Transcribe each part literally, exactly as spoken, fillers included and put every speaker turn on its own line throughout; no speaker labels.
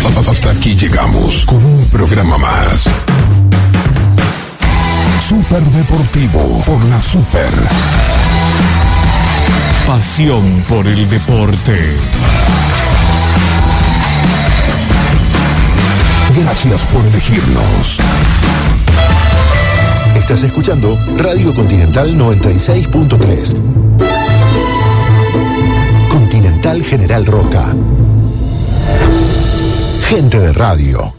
Hasta aquí llegamos con un programa más. Super Deportivo por la Super. Pasión por el deporte. Gracias por elegirnos.
Estás escuchando Radio Continental noventa y seis punto tres. Continental General Roca. Gente de radio.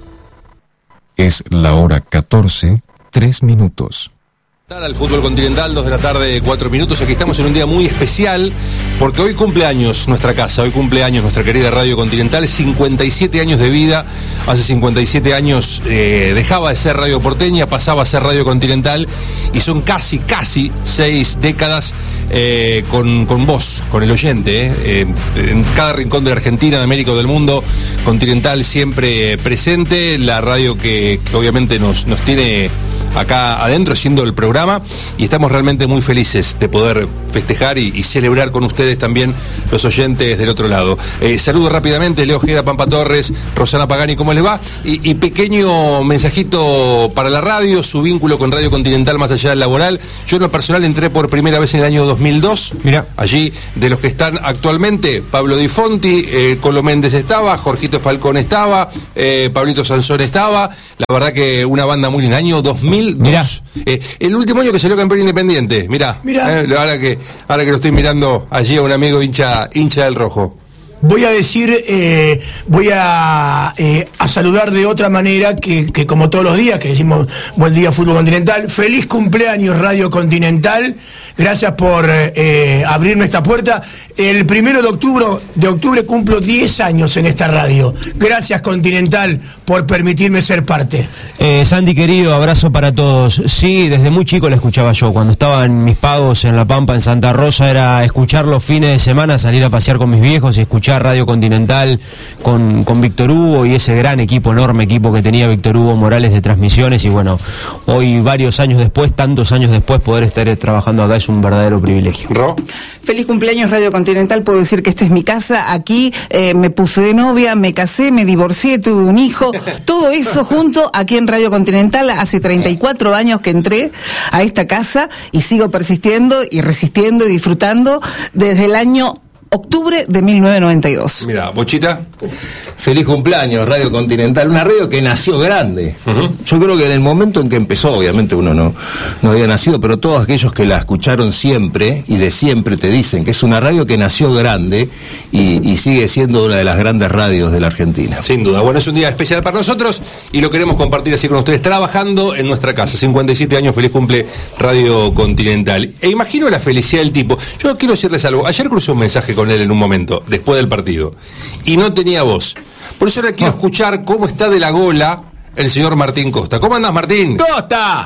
Es la hora catorce, tres minutos.
Al fútbol continental, dos de la tarde, cuatro minutos. Aquí estamos en un día muy especial porque hoy cumple años nuestra casa, hoy cumple años nuestra querida Radio Continental, cincuenta y siete años de vida. Hace cincuenta y siete años eh, dejaba de ser Radio Porteña, pasaba a ser Radio Continental y son casi, casi seis décadas eh, con, con vos, con el oyente. Eh. Eh, en cada rincón de la Argentina, de América o del mundo, Continental siempre presente, la radio que, que obviamente nos, nos tiene acá adentro haciendo el programa, y estamos realmente muy felices de poder festejar y, y celebrar con ustedes también, los oyentes del otro lado. Eh, saludo rápidamente, Leo Ojeda, Pampa Torres, Rosana Pagani, ¿cómo les va? Y, y pequeño mensajito para la radio, su vínculo con Radio Continental más allá del laboral. Yo en lo personal entré por primera vez en el año dos mil dos. Mirá. Allí, de los que están actualmente, Pablo Di Fonti, eh, Colo Méndez estaba, Jorgito Falcón estaba, eh, Pablito Sansón estaba. La verdad que una banda muy linda, año dos mil dos. Eh, el último año que salió campeón independiente, mirá. Mirá. Eh, ahora, que, ahora que lo estoy mirando allí a un amigo hincha, hincha del rojo.
Voy a decir, eh, voy a, eh, a saludar de otra manera que, que como todos los días, que decimos buen día Fútbol Continental, feliz cumpleaños Radio Continental, gracias por eh, abrirme esta puerta. El primero de octubre, de octubre cumplo diez años en esta radio. Gracias Continental por permitirme ser parte.
Eh, Sandy querido, abrazo para todos. Sí, desde muy chico la escuchaba yo, cuando estaba en mis pagos en La Pampa, en Santa Rosa, era escuchar los fines de semana, salir a pasear con mis viejos y escuchar Radio Continental con, con Víctor Hugo y ese gran equipo, enorme equipo que tenía Víctor Hugo Morales de transmisiones. Y bueno, hoy varios años después, tantos años después, poder estar trabajando acá es un verdadero privilegio.
¿Ro?
Feliz cumpleaños Radio Continental, puedo decir que esta es mi casa, aquí eh, me puse de novia, me casé, me divorcié, tuve un hijo, todo eso junto aquí en Radio Continental. Hace treinta y cuatro años que entré a esta casa y sigo persistiendo y resistiendo y disfrutando desde el año octubre de mil novecientos noventa y dos.
Mira, Bochita.
Feliz cumpleaños, Radio Continental, una radio que nació grande. Uh-huh. Yo creo que en el momento en que empezó, obviamente uno no, no había nacido, pero todos aquellos que la escucharon siempre y de siempre te dicen que es una radio que nació grande y, y sigue siendo una de las grandes radios de la Argentina.
Sin duda. Bueno, es un día especial para nosotros y lo queremos compartir así con ustedes, trabajando en nuestra casa. cincuenta y siete años, feliz cumple Radio Continental. E imagino la felicidad del tipo. Yo quiero decirles algo. Ayer crucé un mensaje con él en un momento, después del partido, y no tenía voz. Por eso ahora quiero escuchar cómo está de la gola el señor Martín Costa. ¿Cómo andás, Martín?
¡Costa!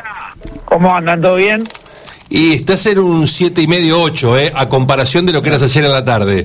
¿Cómo andan? ¿Todo bien?
Y estás en un siete y medio, ocho, ¿eh? A comparación de lo que eras ayer en la tarde.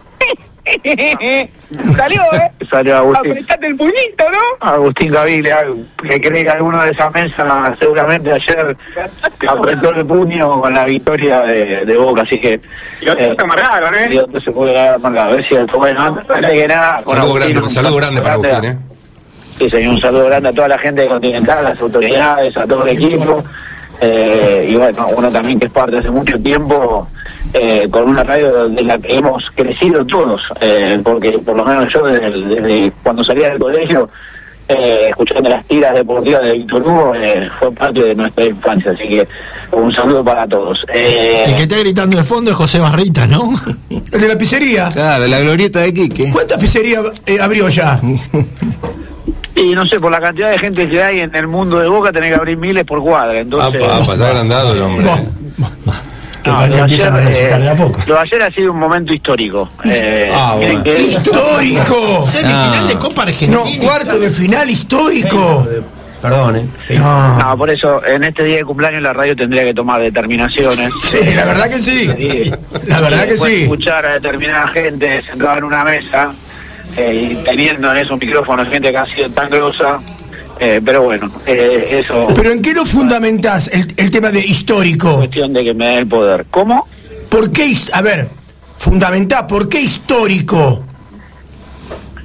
Salió, ¿eh? Salió Agustín. Apretate el puñito, ¿no? Agustín Gavile, que cree que alguno de esa mesa seguramente ayer apretó el puño con la victoria de, de Boca, así que... Y otro eh, se amargaron, ¿eh? Y otro se puede haber amargado, a ver si el bueno, antes que nada...
Saludo grande, saludo grande para Agustín, ¿eh?
Sí, señor, un saludo grande a toda la gente de Continental, a las autoridades, a todo el equipo. Eh, y bueno, uno también que es parte hace mucho tiempo eh, con una radio de la que hemos crecido todos, eh, porque por lo menos yo desde, desde cuando salía del colegio eh, escuchando las tiras deportivas de Víctor Hugo eh, fue parte de nuestra infancia, así que un saludo para todos. Eh,
el que está gritando de fondo es José Barrita, ¿no? El de la pizzería.
Claro, la glorieta de Quique.
¿Cuántas pizzerías eh, abrió ya?
Y no sé, por la cantidad de gente que hay en el mundo de Boca, tenés que abrir miles por cuadra. Entonces,
apa, apa, está agrandado el hombre.
No, no, lo, de ayer, eh, lo de ayer ha sido un momento histórico. Eh,
ah, bueno. que... ¡Histórico!
Semifinal ah. de Copa Argentina.
No, cuarto de final histórico.
Perdón, ¿eh?
No. no, por eso en este día de cumpleaños la radio tendría que tomar determinaciones.
Sí, la verdad que sí. sí. La verdad que sí.
Escuchar a determinada gente sentada en una mesa eh, y teniendo en esos micrófonos gente que ha sido tan grosa. Eh, pero bueno, eh, eso...
¿Pero en qué lo fundamentás el, el tema de histórico?
Cuestión de que me dé el poder. ¿Cómo?
¿Por qué? A ver, fundamentá, ¿por qué histórico?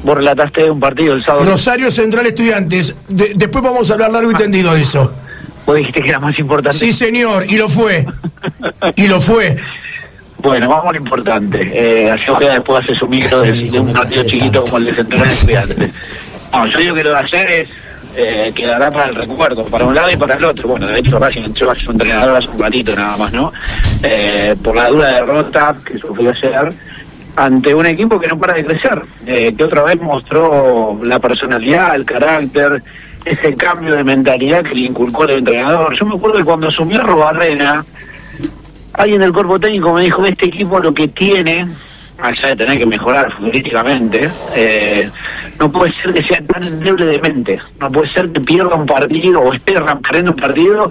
vos relataste un partido el sábado.
Rosario Central Estudiantes. De, después vamos a hablar largo y tendido de eso.
Vos dijiste que era más importante.
Sí, señor, y lo fue. Y lo fue.
Bueno, vamos a lo importante. Eh, así Ojeda después hace su micro de, de un partido chiquito como el de Central Estudiantes. No, yo digo que lo de ayer es, eh, quedará para el recuerdo, para un lado y para el otro. Bueno, de hecho Racing entró a su entrenador hace un ratito nada más, ¿no? Eh, por la dura derrota que sufrió ayer ante un equipo que no para de crecer, eh, que otra vez mostró la personalidad, el carácter, ese cambio de mentalidad que le inculcó el entrenador. Yo me acuerdo que cuando asumió Robarrena, alguien del cuerpo técnico me dijo que este equipo lo que tiene, allá de tener que mejorar futbolísticamente, eh, no puede ser que sea tan endeble de mente, no puede ser que pierda un partido o esté perdiendo un partido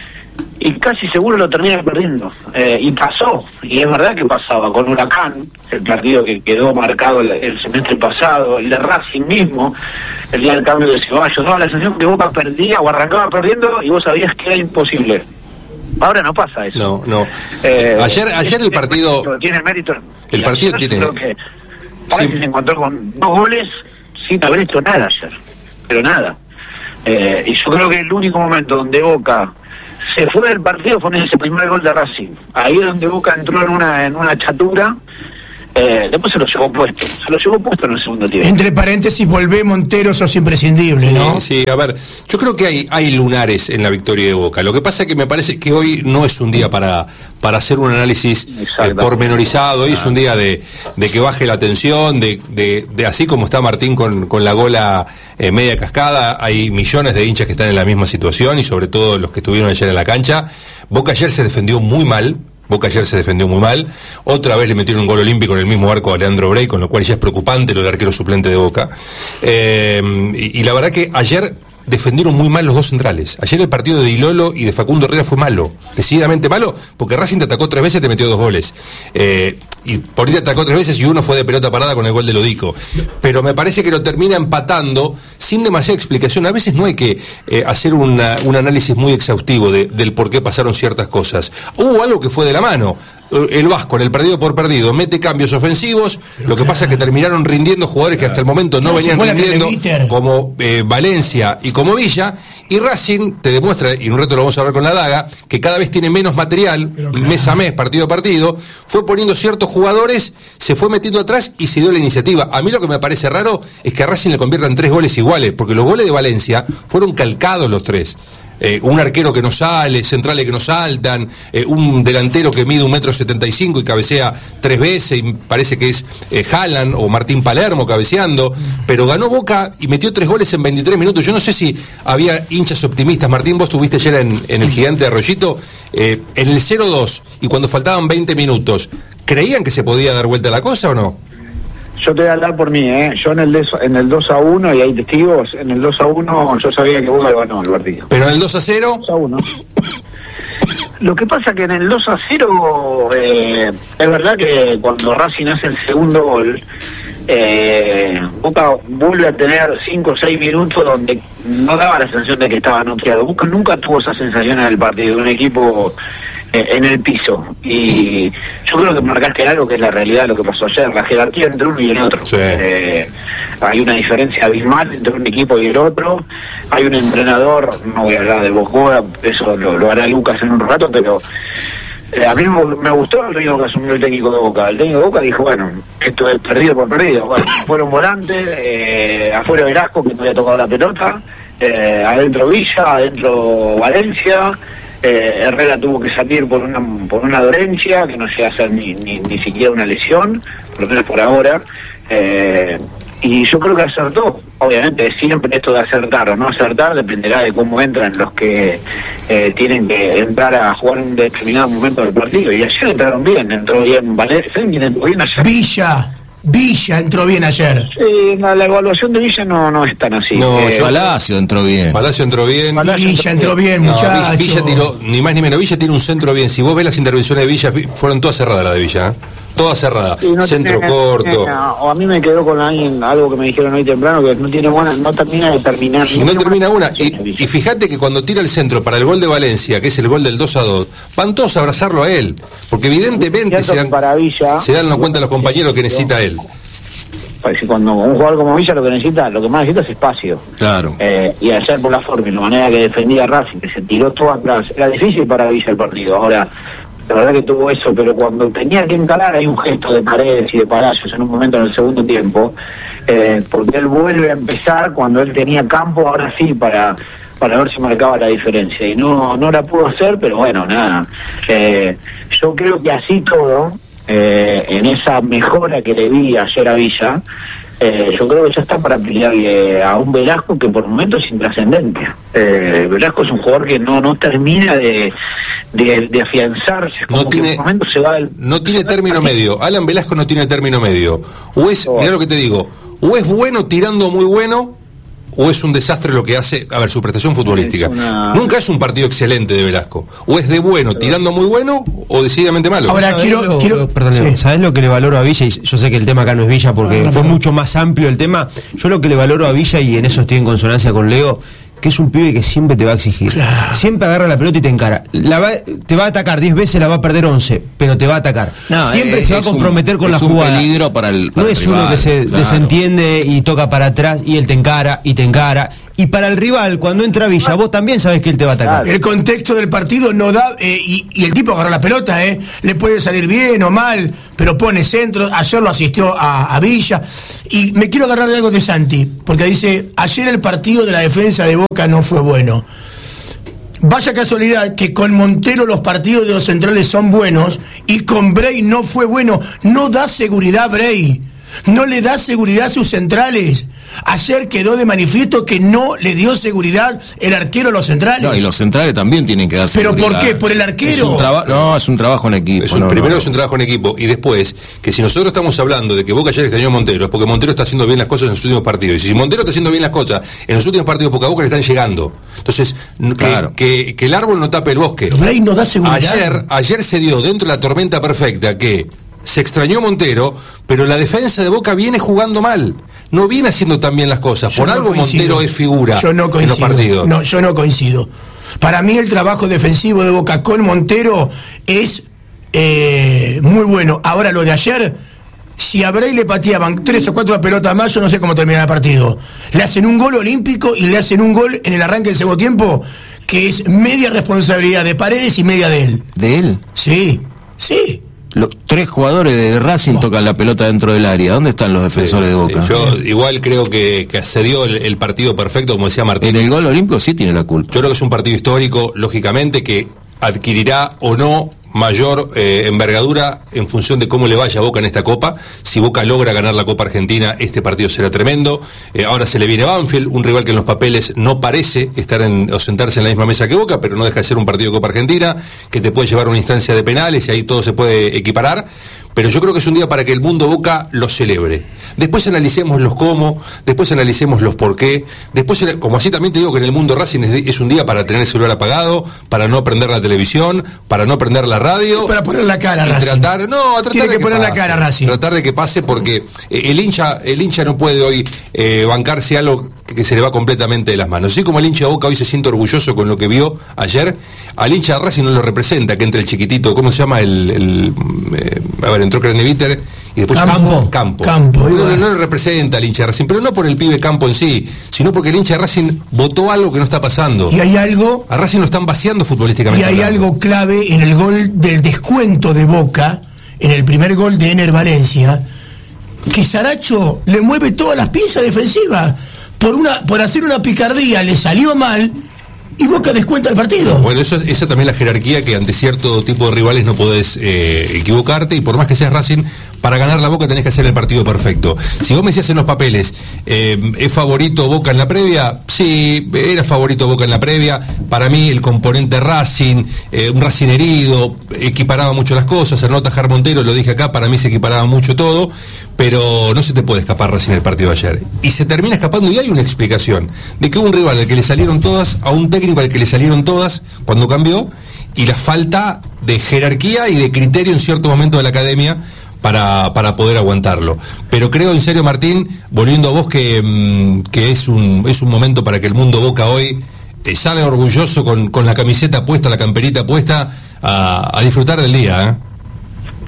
y casi seguro lo termina perdiendo. Eh, y pasó, y es verdad que pasaba con Huracán, el partido que quedó marcado el, el semestre pasado, el de Racing mismo, el día del cambio de Ceballos, daba la sensación que Boca perdía o arrancaba perdiendo y vos sabías que era imposible. Ahora no pasa eso.
No, no.
Eh,
ayer ayer el partido...
Mérito, tiene mérito.
El partido tiene...
Creo que sí. Se encontró con dos goles sin haber hecho nada ayer. Pero nada. Eh, y yo creo que el único momento donde Boca se fue del partido fue en ese primer gol de Racing. Ahí es donde Boca entró en una, en una chatura. Eh, después se lo llevó puesto, se lo llevó puesto en el segundo tiempo.
Entre paréntesis, volvé Montero, sos imprescindible, ¿no?
Sí, sí, a ver, yo creo que hay, hay lunares en la victoria de Boca. Lo que pasa es que me parece que hoy no es un día para, para hacer un análisis eh, pormenorizado. Hoy es un día de, de que baje la tensión, de, de, de así como está Martín con, con la gola eh, media cascada, hay millones de hinchas que están en la misma situación y sobre todo los que estuvieron ayer en la cancha. Boca ayer se defendió muy mal. Boca ayer se defendió muy mal, otra vez le metieron un gol olímpico en el mismo arco a Leandro Brey, con lo cual ya es preocupante lo del arquero suplente de Boca. Eh, y, y la verdad que ayer defendieron muy mal los dos centrales. Ayer el partido de Di Lolo y de Facundo Herrera fue malo, decididamente malo, porque Racing te atacó tres veces y te metió dos goles. Eh, y por ahí te atacó tres veces y uno fue de pelota parada con el gol de Lodico. Pero me parece que lo termina empatando sin demasiada explicación. A veces no hay que eh, hacer una, un análisis muy exhaustivo de, del por qué pasaron ciertas cosas. Hubo algo que fue de la mano. El Vasco, en el perdido por perdido, mete cambios ofensivos. Pero lo que claro. pasa es que terminaron rindiendo jugadores que hasta el momento no, no venían rindiendo, como eh, Valencia y como Villa. Y Racing te demuestra, y en un rato lo vamos a ver con la daga, que cada vez tiene menos material, claro. mes a mes, partido a partido. Fue poniendo ciertos jugadores, se fue metiendo atrás y se dio la iniciativa. A mí lo que me parece raro es que a Racing le conviertan tres goles iguales, porque los goles de Valencia fueron calcados los tres. Eh, un arquero que no sale, centrales que no saltan, eh, un delantero que mide un metro setenta y cinco y cabecea tres veces, y parece que es eh, Haaland o Martín Palermo cabeceando, pero ganó Boca y metió tres goles en veintitrés minutos. Yo no sé si había hinchas optimistas. Martín, vos estuviste ayer en, en el Gigante de Arroyito, eh, en el cero dos, y cuando faltaban veinte minutos, ¿creían que se podía dar vuelta a la cosa o no?
Yo te voy a hablar por mí, ¿eh? Yo en el, de, en el dos a uno, y hay testigos, en el dos a uno yo sabía que Boca ganó el partido.
¿Pero en el dos a cero?
dos a uno. Lo que pasa que en el dos a cero, eh, es verdad que cuando Racing hace el segundo gol, eh, Boca vuelve a tener cinco o seis minutos donde no daba la sensación de que estaba noqueado. Boca nunca tuvo esa sensación en el partido, un equipo en el piso, y yo creo que marcaste algo que es la realidad de lo que pasó ayer, la jerarquía entre uno y el otro.
Sí.
Eh, hay una diferencia abismal entre un equipo y el otro. Hay un entrenador, no voy a hablar de Boscoa, eso lo, lo hará Lucas en un rato, pero eh, a mí me, me gustó el ritmo que asumió el técnico de Boca. El técnico de Boca dijo, bueno, esto es perdido por perdido. Bueno, fueron volantes, eh, afuera Velasco, que no había tocado la pelota, eh, adentro Villa, adentro Valencia. Eh, Herrera tuvo que salir por una por una dolencia que no llega a ser ni, ni, ni siquiera una lesión, por lo menos por ahora. Eh, y yo creo que acertó. Obviamente siempre esto de acertar o no acertar dependerá de cómo entran los que eh, tienen que entrar a jugar en un determinado momento del partido. Y ayer entraron bien, entró bien Valencia, entró bien ayer.
Villa. Villa entró bien ayer.
Sí, la, la evaluación de Villa no, no es tan así.
No,
eh,
Palacio entró bien.
Palacio entró bien.
Palacio Villa entró bien,
no,
muchachos.
Villa tiró, ni más ni menos, Villa tiene un centro bien. Si vos ves las intervenciones de Villa, fueron todas cerradas las de Villa, ¿eh? Todas cerradas. Sí, no centro tiene, corto.
No, o a mí me quedó con alguien, algo que me dijeron hoy temprano, que no tiene buena, no termina de terminar.
Y no, no termina una. Y, y fíjate que cuando tira el centro para el gol de Valencia, que es el gol del dos a dos, van todos a abrazarlo a él. Porque evidentemente se dan,
Villa,
se dan cuenta los compañeros que necesita él.
Porque cuando un jugador como Villa lo que necesita, lo que más necesita es espacio.
Claro.
Eh, y ayer por la forma y la manera que defendía Racing, que se tiró todo atrás, era difícil para Villa el partido. Ahora, la verdad que tuvo eso, pero cuando tenía que encarar hay un gesto de Paredes y de Palacios en un momento en el segundo tiempo, eh, porque él vuelve a empezar cuando él tenía campo, ahora sí, para para ver si marcaba la diferencia. Y no no la pudo hacer, pero bueno, nada. Eh, yo creo que así todo, eh, en esa mejora que le vi ayer a Villa, Eh, yo creo que ya está para pelearle a un Velasco que por momentos es intrascendente. Eh, Velasco es un jugador que no no termina de, de, de afianzarse. Como
No tiene,
que por momentos se va el,
no tiene término medio. Alan Velasco no tiene término medio. O es,
Oh.
mirá lo que te digo, o es bueno tirando muy bueno, o es un desastre lo que hace, a ver, su prestación futbolística.
Es una-
Nunca es un partido excelente de Velasco. O es de bueno tirando muy bueno, o decididamente malo.
Ahora,
¿Sabés
quiero-
lo-
quiero-
perdón,
sí.
¿sabés lo que le valoro a Villa? Y yo sé que el tema acá no es Villa porque
No, no,
fue
no.
mucho más amplio el tema. Yo lo que le valoro a Villa, y en eso estoy en consonancia con Leo, que es un pibe que siempre te va a exigir.
Claro.
Siempre agarra la pelota y te encara. La va- te va a atacar diez veces, la va a perder once, pero te va a atacar.
No,
siempre
es-
se va a
es un-
comprometer con
es
la
un
jugada.
peligro para el- para
no
el
es uno
rival,
que se
claro.
desentiende y toca para atrás y él te encara y te encara. Y para el rival, cuando entra Villa, vos también sabés que él te va a atacar.
El contexto del partido no da, eh, y, y el tipo agarra la pelota, eh, le puede salir bien o mal, pero pone centro. Ayer lo asistió a, a Villa. Y me quiero agarrar de algo de Santi, porque dice, ayer el partido de la defensa de Boca no fue bueno. Vaya casualidad que con Montero los partidos de los centrales son buenos y con Bray no fue bueno. No da seguridad Bray. No le da seguridad a sus centrales. Ayer quedó de manifiesto que no le dio seguridad el arquero a los centrales.
No, y los centrales también tienen que dar
¿Pero
seguridad.
por qué? ¿Por el arquero?
Es un traba- no, es un trabajo en equipo.
Es un-
no,
primero
no.
es un trabajo en equipo, y después, que si nosotros estamos hablando de que Boca ayer extrañó a Montero, es porque Montero está haciendo bien las cosas en sus últimos partidos. Y si Montero está haciendo bien las cosas en los últimos partidos, Boca a Boca le están llegando. Entonces, n- que,
Claro.
que, que el árbol no tape el bosque.
Pero Bray no da seguridad.
Ayer, ayer se dio dentro de la tormenta perfecta que se extrañó Montero, pero la defensa de Boca viene jugando mal. No viene haciendo tan bien las cosas.
Yo
Por
no
algo
coincido.
Montero es figura
Yo no
en los
coincido.
partidos.
No, yo no coincido. Para mí el trabajo defensivo de Boca con Montero es eh, muy bueno. Ahora lo de ayer, si a Bray le pateaban tres o cuatro pelotas más, yo no sé cómo termina el partido. Le hacen un gol olímpico y le hacen un gol en el arranque del segundo tiempo, que es media responsabilidad de Paredes y media de él.
¿De él?
Sí, sí.
Los tres jugadores de Racing tocan la pelota dentro del área. ¿Dónde están los defensores de Boca?
Sí, yo igual creo que, que se dio el, el partido perfecto, como decía Martín.
En el gol olímpico sí tiene la culpa.
Yo creo que es un partido histórico, lógicamente, que adquirirá o no mayor eh, envergadura en función de cómo le vaya a Boca en esta Copa. Si Boca logra ganar la Copa Argentina, este partido será tremendo. Eh, ahora se le viene Banfield, un rival que en los papeles no parece estar en, o sentarse en la misma mesa que Boca, pero no deja de ser un partido de Copa Argentina, que te puede llevar a una instancia de penales y ahí todo se puede equiparar. Pero yo creo que es un día para que el mundo Boca lo celebre. Después analicemos los cómo, después analicemos los por qué, después, como así también te digo que en el mundo Racing es, es un día para tener el celular apagado, para no prender la televisión, para no prender la radio.
Para poner la cara a
y
Racing.
tratar, no, a tratar
Tiene
de
que poner la
pase,
cara a Racing.
Tratar de que pase porque eh, el hincha, el hincha no puede hoy eh, bancarse algo que, que se le va completamente de las manos. Así como el hincha de Boca hoy se siente orgulloso con lo que vio ayer, al hincha de Racing no lo representa que entre el chiquitito, ¿cómo se llama? El, el eh, a ver, entró Craneviter y después
Campo.
Campo.
Campo,
no,
igual.
no, no le representa al hincha de Racing, pero no por el pibe Campo en sí, sino porque el hincha de Racing votó algo que no está pasando.
Y hay algo
A Racing lo están vaciando
Y
futbolísticamente.
hay
hablando.
algo clave en el gol del descuento de Boca, en el primer gol de Ener Valencia, que Saracho le mueve todas las piezas defensivas. Por una, por hacer una picardía le salió mal y Boca descuenta el partido.
Bueno, eso, esa también es la jerarquía, que ante cierto tipo de rivales no podés eh, equivocarte, y por más que seas Racing, para ganar la Boca tenés que hacer el partido perfecto. Si vos me decías en los papeles, eh, ¿es favorito Boca en la previa? Sí, era favorito Boca en la previa. Para mí el componente Racing, eh, un Racing herido, equiparaba mucho las cosas. Al no tajar Montero, lo dije acá, para mí se equiparaba mucho todo, pero no se te puede escapar Racing el partido de ayer. Y se termina escapando, y hay una explicación, de que hubo un rival al que le salieron todas, a un técnico al que le salieron todas cuando cambió, y la falta de jerarquía y de criterio en cierto momento de la academia para, para poder aguantarlo. Pero creo en serio, Martín, volviendo a vos, que, mmm, que es un es un momento para que el mundo Boca hoy eh, salga orgulloso con, con la camiseta puesta, la camperita puesta, a, a disfrutar del día, ¿eh?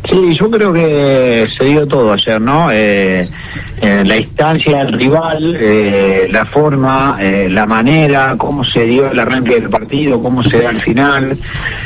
Sí, yo creo que se dio todo ayer, ¿no? Eh, eh, la instancia del rival, eh, la forma, eh, la manera, cómo se dio el arranque del partido, cómo se da al final.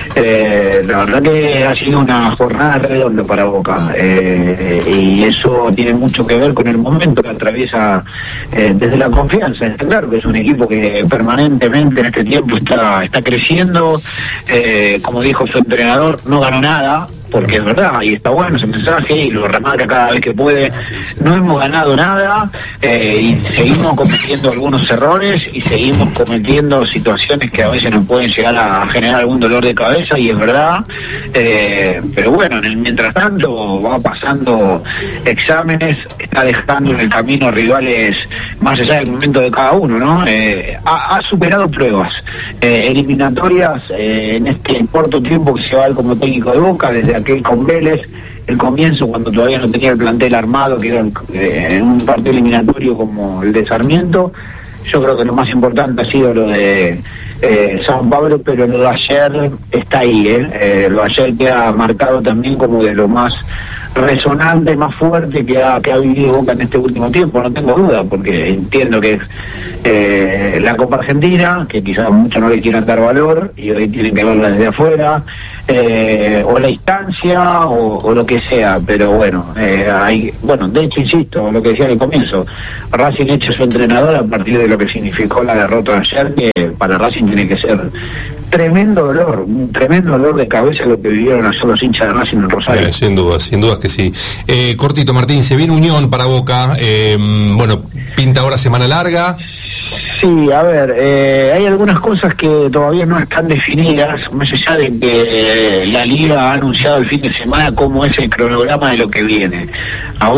Eh, la verdad que ha sido una jornada redonda para Boca, eh, y eso tiene mucho que ver con el momento que atraviesa eh, desde la confianza. Está claro que es un equipo que permanentemente en este tiempo está, está creciendo. Eh, como dijo su entrenador, no ganó nada, porque es verdad, y está bueno ese mensaje, y lo remarca cada vez que puede. No hemos ganado nada, eh, y seguimos cometiendo algunos errores, y seguimos cometiendo situaciones que a veces nos pueden llegar a generar algún dolor de cabeza, y es verdad, eh, pero bueno, en el mientras tanto va pasando exámenes, está dejando en el camino rivales más allá del momento de cada uno, ¿no? Eh, ha, ha superado pruebas eh, eliminatorias eh, en este corto tiempo que se va como técnico de Boca, desde aquel con Vélez, el comienzo cuando todavía no tenía el plantel armado, que era eh, en un partido eliminatorio como el de Sarmiento. Yo creo que lo más importante ha sido lo de eh, San Pablo, pero lo de ayer está ahí, ¿eh? Eh, lo de ayer queda marcado también como de lo más resonante, más fuerte que ha, que ha vivido Boca en este último tiempo, no tengo duda, porque entiendo que es eh, la Copa Argentina, que quizás muchos no le quieran dar valor y hoy tienen que verla desde afuera, eh, o la instancia o, o lo que sea, pero bueno, eh, hay, bueno, de hecho, insisto, lo que decía al comienzo, Racing echa su entrenador a partir de lo que significó la derrota de ayer, que para Racing tiene que ser tremendo dolor, un tremendo dolor de cabeza lo que vivieron ayer los hinchas de Racing en Rosario.
Eh, sin duda, sin duda que sí. Eh, cortito, Martín, se viene Unión para Boca, eh, bueno, pinta ahora semana larga.
Sí, a ver, eh, hay algunas cosas que todavía no están definidas, más allá de que eh, la Liga ha anunciado el fin de semana cómo es el cronograma de lo que viene. A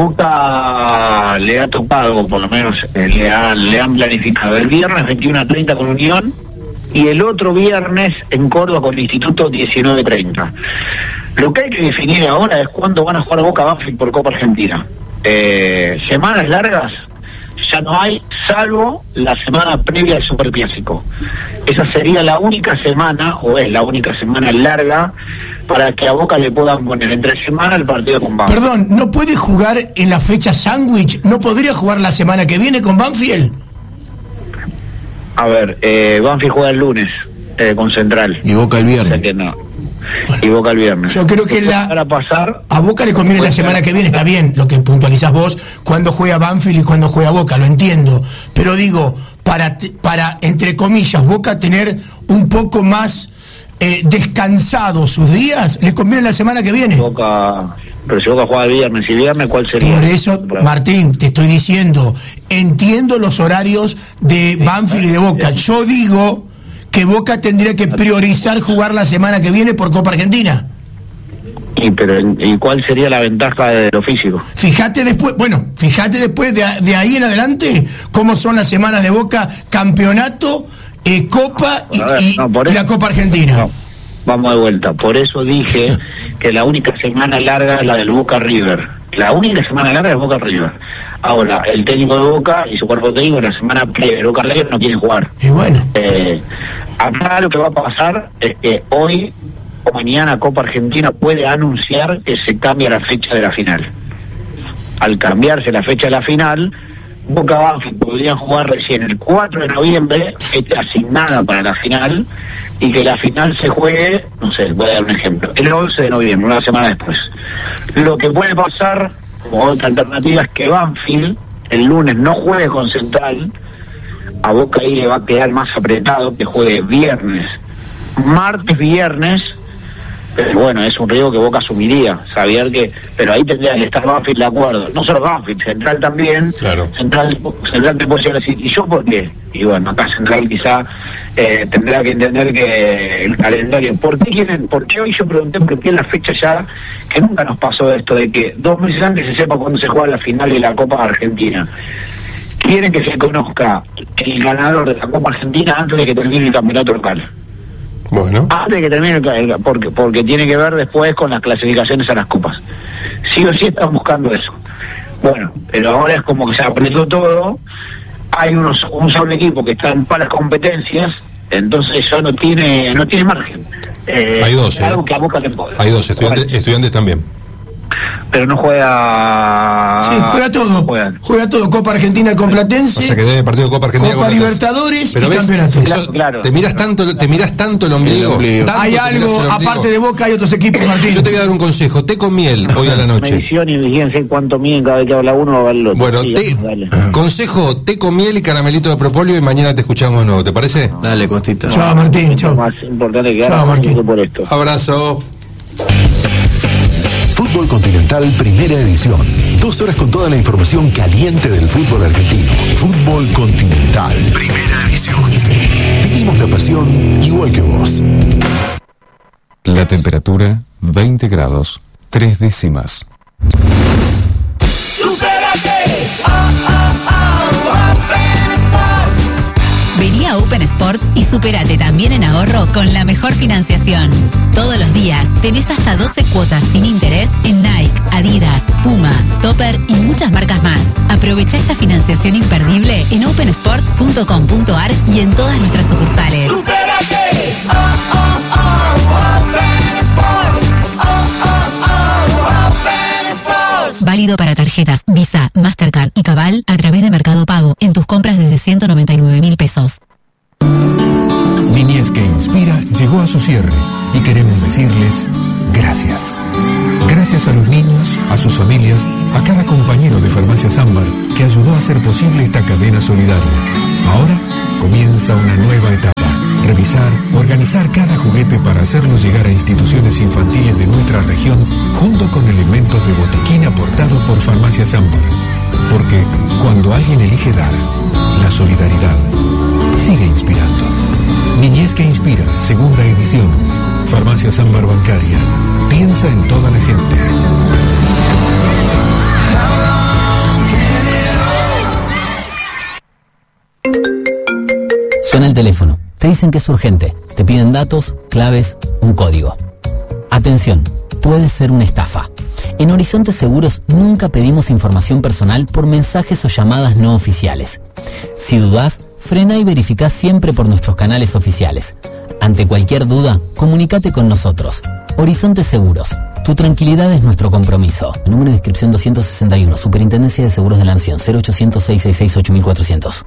Boca le ha tocado, por lo menos eh, le, ha, le han planificado el viernes veintiuno a treinta con Unión, y el otro viernes en Córdoba con el Instituto diecinueve treinta. Lo que hay que definir ahora es cuándo van a jugar Boca Banfield por Copa Argentina. Eh, semanas largas ya no hay, salvo la semana previa al Superclásico. Esa sería la única semana, o es la única semana larga, para que a Boca le puedan poner entre semana el partido con Banfield.
Perdón, ¿no puede jugar en la fecha sándwich? ¿No podría jugar la semana que viene con Banfield?
A ver, eh, Banfield juega el lunes eh, con Central.
Y Boca el viernes.
O sea que no. Bueno, y Boca el viernes.
Yo creo que la,
para pasar,
a Boca le conviene la semana que viene, está bien lo que puntualizás vos, cuando juega Banfield y cuando juega Boca, lo entiendo. Pero digo, para, para entre comillas, Boca tener un poco más eh, descansado sus días, le conviene la semana que viene.
Boca... Pero si Boca juega el viernes y viernes, ¿cuál sería?
Por eso, Martín, te estoy diciendo, entiendo los horarios de Banfield y de Boca. Yo digo que Boca tendría que priorizar jugar la semana que viene por Copa Argentina.
¿Y, pero, ¿y cuál sería la ventaja de lo físico?
Fíjate después, bueno, fíjate después de, de ahí en adelante cómo son las semanas de Boca, campeonato, eh, Copa y, ver, y, no, y la Copa Argentina.
No. Vamos de vuelta, por eso dije que la única semana larga es la del Boca River. La única semana larga es Boca River. Ahora, el técnico de Boca y su cuerpo técnico la semana previa de Boca River no quieren jugar.
Y bueno.
Eh, acá lo que va a pasar es que hoy o mañana Copa Argentina puede anunciar que se cambia la fecha de la final. Al cambiarse la fecha de la final, Boca Banfield podrían jugar recién el cuatro de noviembre, fecha asignada para la final, y que la final se juegue, no sé, voy a dar un ejemplo, el once de noviembre, una semana después. Lo que puede pasar, como otra alternativa, es que Banfield el lunes no juegue con Central, a Boca ahí le va a quedar más apretado que juegue viernes, martes, viernes, pero bueno, es un riesgo que Boca asumiría, saber que, pero ahí tendría que estar Banfield de acuerdo, no solo Banfield, Central también,
claro.
Central, Central te puede llegar a decir, ¿y yo por qué? Y bueno, acá Central quizá eh, tendrá que entender que el calendario, ¿por qué quieren, por qué hoy yo pregunté por qué la fecha ya, que nunca nos pasó esto de que dos meses antes se sepa cuándo se juega la final de la Copa Argentina? Quieren que se conozca el ganador de la Copa Argentina antes de que termine el campeonato local.
Bueno.
Antes de que termine el, porque, porque tiene que ver después con las clasificaciones a las copas. Sí o sí están buscando eso. Bueno, pero ahora es como que se apretó todo, hay unos un solo equipo que está en para las competencias, entonces ya no tiene no tiene margen. Eh,
hay dos,
algo
eh.
que a Boca le puede.
Hay dos, estudiantes, estudiantes también.
pero no juega.
Sí, juega todo.
Juegan.
Juega todo. Copa Argentina con Platense.
O sea que debe partido de Copa Argentina
Copa
con Platense.
Libertadores
Pero
y
ves,
campeonato.
eso,
Claro.
te miras tanto, te miras tanto el ombligo.
El ombligo.
tanto
Hay
te miras
algo,
el ombligo.
aparte de Boca, hay otros equipos, Martín.
Yo te voy a dar un consejo, té con miel hoy a la noche.
Medición y fíjense cuánto miden cada vez que habla uno va el otro.
Bueno,
Sí,
té,
dale.
consejo, té con miel y caramelito de propóleo y mañana te escuchamos de nuevo, ¿te parece?
Dale, Costita.
Chao, Martín,
Lo
chao.
más importante que
Chao,
ahora
Martín.
por esto.
Abrazo.
Fútbol Continental Primera Edición. Dos horas con toda la información caliente del fútbol argentino. Fútbol Continental Primera Edición. Vivimos la pasión igual que vos.
La temperatura veinte grados, tres décimas.
Vení a Open Sports y supérate también en ahorro con la mejor financiación. Todos los días tenés hasta doce cuotas sin interés en Nike, Adidas, Puma, Topper y muchas marcas más. Aprovecha esta financiación imperdible en open sports punto com punto a r y en todas nuestras sucursales.
¡Supérate! Oh, oh, oh, Open Sports. Oh, oh, oh, Open Sports.
Válido para tarjetas Visa, Mastercard y Cabal a través de Mercado Pago en tus compras desde ciento noventa y nueve mil pesos.
Niñez que Inspira llegó a su cierre y queremos decirles gracias. Gracias a los niños, a sus familias, a cada compañero de Farmacias Ámbar que ayudó a hacer posible esta cadena solidaria. Ahora comienza una nueva etapa. Revisar, organizar cada juguete para hacerlo llegar a instituciones infantiles de nuestra región junto con elementos de botiquín aportados por Farmacias Ámbar. Porque cuando alguien elige dar, la solidaridad sigue inspirando. Niñez que Inspira, segunda edición. Farmacias Ámbar Bancaria. Piensa en toda la gente.
Suena el teléfono. Te dicen que es urgente. Te piden datos, claves, un código. Atención, puede ser una estafa. En Horizonte Seguros nunca pedimos información personal por mensajes o llamadas no oficiales. Si dudás, frena y verificá siempre por nuestros canales oficiales. Ante cualquier duda, comunícate con nosotros. Horizonte Seguros. Tu tranquilidad es nuestro compromiso. Número de inscripción doscientos sesenta y uno. Superintendencia de Seguros de la Nación. cero ochocientos, seiscientos sesenta y seis, ocho mil cuatrocientos.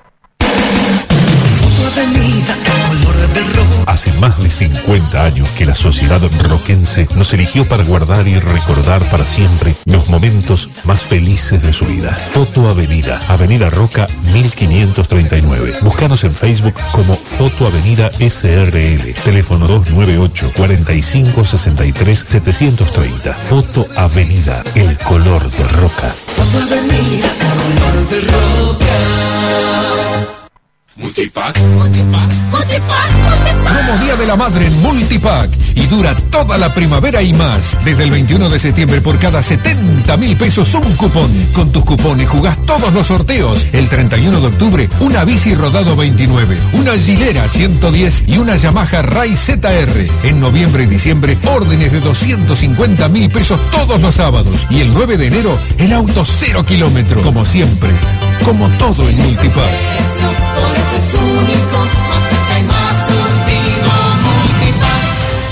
Hace más de cincuenta años que la sociedad roquense nos eligió para guardar y recordar para siempre los momentos más felices de su vida. Foto Avenida, Avenida Roca mil quinientos treinta y nueve. Búscanos en Facebook como Foto Avenida S R L. Teléfono dos nueve ocho, cuarenta y cinco, sesenta y tres, setecientos treinta. Foto Avenida, el color de Roca.
Foto Avenida, el color de Roca.
Multipack.
Multipack. Multipack. Multipack.
Promo Día de la Madre en Multipack y dura toda la primavera y más. Desde el veintiuno de septiembre por cada setenta mil pesos un cupón. Con tus cupones jugás todos los sorteos. El treinta y uno de octubre una bici Rodado veintinueve, una Gilera ciento diez y una Yamaha Ray Z R. En noviembre y diciembre órdenes de doscientos cincuenta mil pesos todos los sábados. Y el nueve de enero el auto cero kilómetro. Como siempre, como todo en Multipack.
Es único, más cerca y más surtido, Multipack.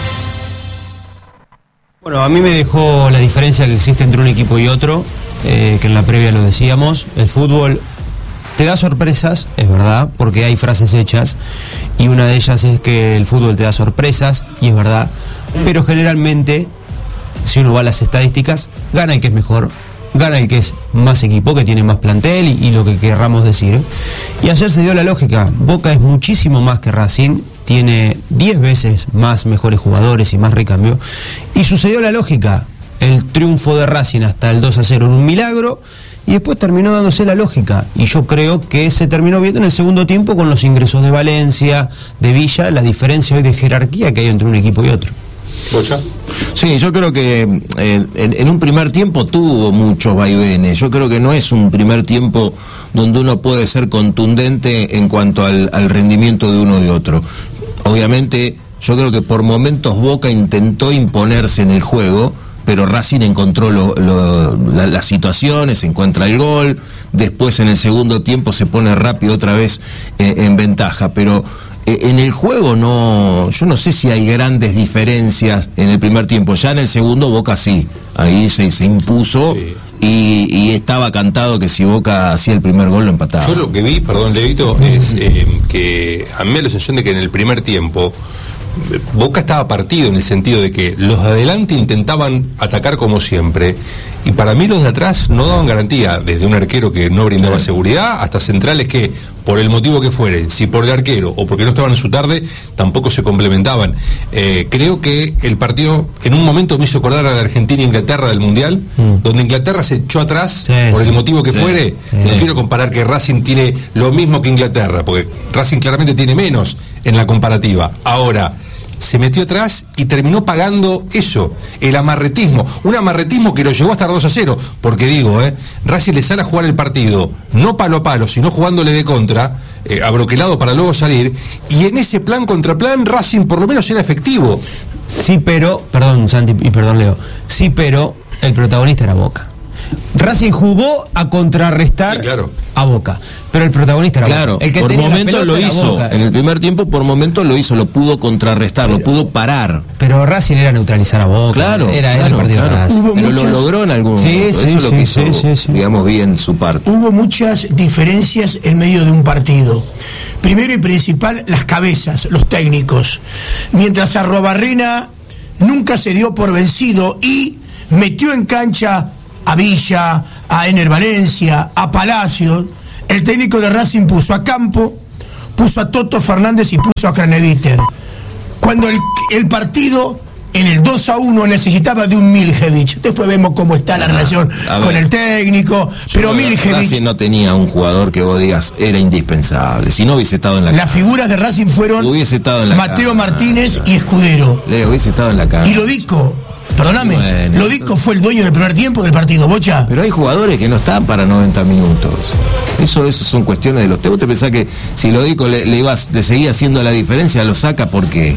Bueno, a mí me dejó la diferencia que existe entre un equipo y otro, eh, que en la previa lo decíamos. El fútbol te da sorpresas, es verdad, porque hay frases hechas, y una de ellas es que el fútbol te da sorpresas, y es verdad, pero generalmente, si uno va a las estadísticas, gana el que es mejor, gana el que es más equipo, que tiene más plantel y, y lo que querramos decir. Y ayer se dio la lógica, Boca es muchísimo más que Racing, tiene diez veces más mejores jugadores y más recambio, y sucedió la lógica, el triunfo de Racing hasta el dos a cero en un milagro, y después terminó dándose la lógica, y yo creo que se terminó viendo en el segundo tiempo con los ingresos de Valencia, de Villa, la diferencia hoy de jerarquía que hay entre un equipo y otro.
¿Bocha?
Sí, yo creo que eh, en, en un primer tiempo tuvo muchos vaivenes. Yo creo que no es un primer tiempo donde uno puede ser contundente en cuanto al, al rendimiento de uno y otro. Obviamente, yo creo que por momentos Boca intentó imponerse en el juego, pero Racing encontró lo, lo, la, las situaciones, encuentra el gol, después en el segundo tiempo se pone rápido otra vez eh, en ventaja, pero eh, en el juego no, yo no sé si hay grandes diferencias en el primer tiempo. Ya en el segundo Boca sí, ahí se, se impuso. Sí. Y, y estaba cantado que si Boca hacía el primer gol lo empataba.
Yo lo que vi, perdón, Levito, es eh, que a mí me da la sensación de que en el primer tiempo Boca estaba partido en el sentido de que los de adelante intentaban atacar como siempre y para mí los de atrás no daban garantía, desde un arquero que no brindaba seguridad hasta centrales que, por el motivo que fuere, si por el arquero o porque no estaban en su tarde, tampoco se complementaban. Eh, creo que el partido en un momento me hizo acordar a la Argentina e Inglaterra del Mundial, mm. donde Inglaterra se echó atrás sí, por el motivo que sí, fuere. Sí. No quiero comparar que Racing tiene lo mismo que Inglaterra, porque Racing claramente tiene menos en la comparativa. Ahora, se metió atrás y terminó pagando eso, el amarretismo, un amarretismo que lo llevó a estar dos a cero, porque digo, eh, Racing le sale a jugar el partido, no palo a palo, sino jugándole de contra, eh, abroquelado para luego salir, y en ese plan contra plan Racing por lo menos era efectivo.
Sí, pero, perdón Santi y perdón Leo, sí, pero el protagonista era Boca. Racing jugó a contrarrestar sí, claro. a Boca, pero el protagonista era
claro,
Boca. El que
por momentos lo hizo,
Boca.
En el primer tiempo por momentos lo hizo, lo pudo contrarrestar, pero, lo pudo parar.
Pero Racing era neutralizar a Boca.
Claro,
era,
claro,
era el partido
claro.
de Racing.
Pero muchas... lo logró en algún
sí,
momento.
Sí,
Eso
sí,
es lo que hizo,
sí, sí, sí.
digamos, bien su parte.
Hubo muchas diferencias en medio de un partido. Primero y principal, las cabezas, los técnicos. Mientras Arrobarrena nunca se dio por vencido y metió en cancha a Villa, a Ener Valencia, a Palacios, el técnico de Racing puso a Campo, puso a Toto Fernández y puso a Craneviter. Cuando el, el partido en el dos a uno necesitaba de un Miljevic. Después vemos cómo está la ah, relación con el técnico, pero Miljevic...
Racing no tenía un jugador que vos digas era indispensable, si no hubiese estado en la
Las figuras de Racing fueron
hubiese estado en la
Mateo
cara,
Martínez
claro.
y Escudero.
Le hubiese estado en la cara.
Y Lodico. Perdóname, bueno, Lodico fue el dueño del primer tiempo del partido, Bocha.
Pero hay jugadores que no están para noventa minutos. Eso, eso son cuestiones de los... ¿Vos te pensás que si Lodico le, le, ibas, le seguía haciendo la diferencia, lo saca por qué?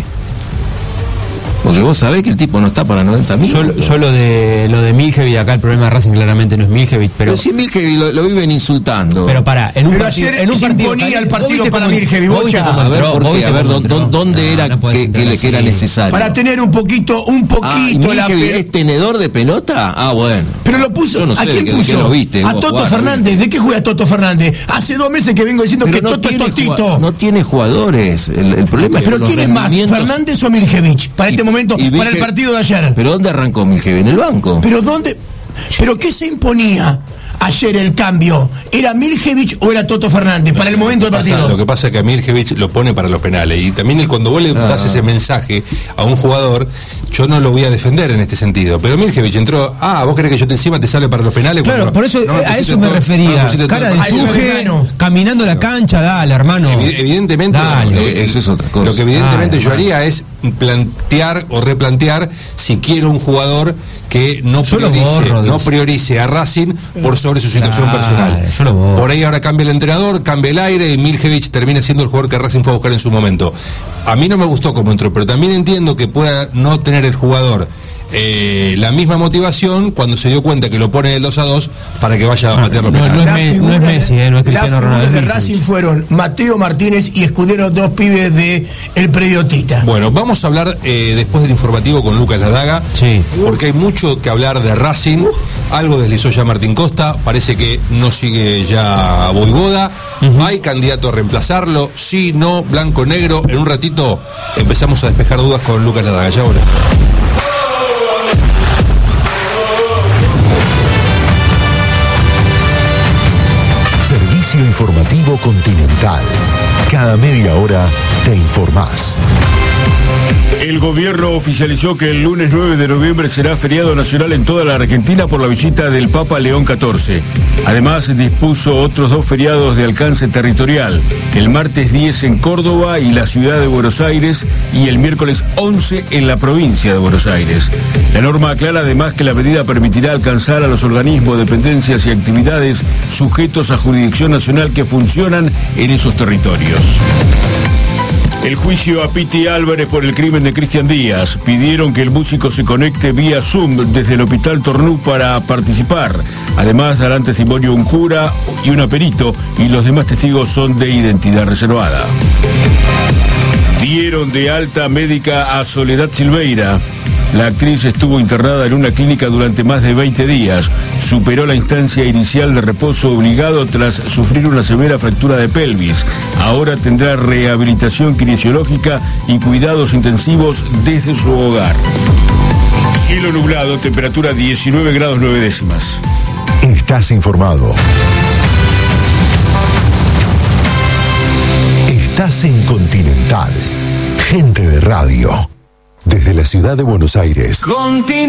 Porque vos sabés que el tipo no está para noventa minutos.
Yo, yo lo de lo de Miljevic, acá el problema de Racing claramente no es Miljevic, pero...
Pero si Miljevic lo, lo viven insultando.
Pero pará, en un
pero
partido...
ayer
En un
se
partido
imponía el partido para Miljevic, Bocha.
A ver, ¿por qué? A ver, ¿dónde era que, que, que era necesario?
Para tener un poquito, un poquito...
Ah,
la
pe... ¿es tenedor de pelota? Ah, bueno.
Pero lo puso...
Yo no sé
¿A quién
de
puso?
Que lo viste,
a Toto
jugar,
Fernández. ¿De qué juega Toto Fernández? Hace dos meses que vengo diciendo pero que no Toto es Totito.
No tiene jugadores. El, el problema es que
¿pero quién es más, Fernández o Miljevic? Para este momento, para el partido de ayer.
¿Pero dónde arrancó Miljevic? ¿En el banco?
¿Pero dónde? ¿Pero qué se imponía ayer el cambio? ¿Era Miljevic o era Toto Fernández para el momento del partido?
Lo que pasa es que a Miljevic lo pone para los penales. Y también el, cuando vos le ah. das ese mensaje a un jugador, yo no lo voy a defender en este sentido. Pero Miljevic entró, ah, vos querés que yo te encima te sale para los penales.
Claro,
no,
por eso
no me
a eso me
todo,
refería.
No
cara
todo.
de empuje, caminando la cancha, dale, hermano.
Evidentemente,
dale.
Lo, eso es otra cosa. Lo que evidentemente dale, yo haría dale. es plantear o replantear si quiero un jugador que no priorice, borro, no priorice a Racing por sobre su situación claro, personal.
Yo lo borro.
Por ahí ahora cambia el entrenador, cambia el aire y Miljevic termina siendo el jugador que Racing fue a buscar en su momento. A mí no me gustó cómo entró, pero también entiendo que pueda no tener el jugador eh, la misma motivación cuando se dio cuenta que lo pone el dos a dos para que vaya a patear los penales.
No, no, es, no es Messi, eh, no es Cristiano Ronaldo.
Las figuras de Racing fueron Mateo Martínez y Escudero, dos pibes de el predio Tita.
Bueno, vamos a hablar eh, después del informativo con Lucas Ladaga,
sí.
porque hay mucho que hablar de Racing. Algo deslizó ya Martín Costa, parece que no sigue ya Boivoda. Uh-huh. ¿Hay candidato a reemplazarlo? Sí, no, blanco, negro. En un ratito empezamos a despejar dudas con Lucas Ladaga. Ya ahora.
Servicio informativo Continental. Cada media hora te informás.
El gobierno oficializó que el lunes nueve de noviembre será feriado nacional en toda la Argentina por la visita del Papa León catorce. Además, dispuso otros dos feriados de alcance territorial, el martes diez en Córdoba y la ciudad de Buenos Aires y el miércoles once en la provincia de Buenos Aires. La norma aclara además que la medida permitirá alcanzar a los organismos, dependencias y actividades sujetos a jurisdicción nacional que funcionan en esos territorios. El juicio a Piti Álvarez por el crimen de Cristian Díaz. Pidieron que el músico se conecte vía Zoom desde el Hospital Tornú para participar. Además, darán testimonio un cura y un perito, y los demás testigos son de identidad reservada. Dieron de alta médica a Soledad Silveira. La actriz estuvo internada en una clínica durante más de veinte días. Superó la instancia inicial de reposo obligado tras sufrir una severa fractura de pelvis. Ahora tendrá rehabilitación kinesiológica y cuidados intensivos desde su hogar. Cielo nublado, temperatura diecinueve grados nueve décimas.
Estás informado. Estás en Continental. Gente de radio. Desde la ciudad de Buenos Aires.
Continental.